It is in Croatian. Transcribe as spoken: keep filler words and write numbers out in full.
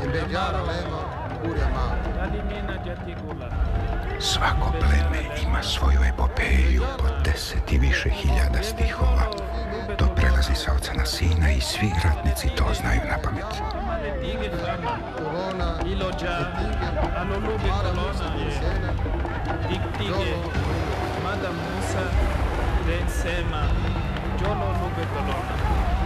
Svako pleme ima svoju epopeju od deset i više hiljada stihova. To prelazi sa oca na sina i svi ratnici to znaju na pamet. Madam Musa, Den Sema, Jolo Lube Colonna.